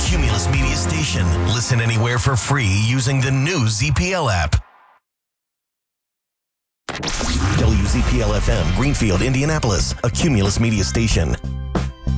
Cumulus Media Station. Listen anywhere for free using the new ZPL app. WZPL FM, Greenfield, Indianapolis, a Cumulus Media Station.